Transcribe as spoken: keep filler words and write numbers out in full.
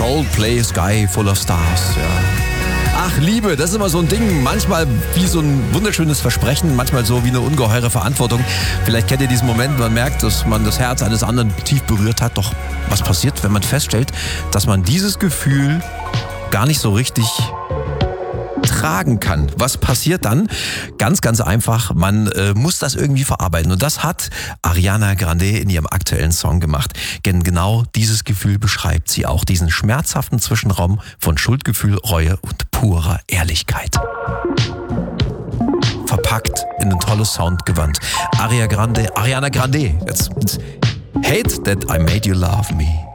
Coldplay, Sky Full of Stars, ja. Ach, Liebe, das ist immer so ein Ding, manchmal wie so ein wunderschönes Versprechen, manchmal so wie eine ungeheure Verantwortung. Vielleicht kennt ihr diesen Moment, man merkt, dass man das Herz eines anderen tief berührt hat. Doch was passiert, wenn man feststellt, dass man dieses Gefühl gar nicht so richtig tragen kann? Was passiert dann? Ganz, ganz einfach, man äh, muss das irgendwie verarbeiten. Und das hat Ariana Grande in ihrem aktuellen Song gemacht. Denn genau dieses Gefühl beschreibt sie auch, diesen schmerzhaften Zwischenraum von Schuldgefühl, Reue und purer Ehrlichkeit. Verpackt in ein tolles Soundgewand. Ariana Grande, Ariana Grande, jetzt, jetzt Hate that I made you love me.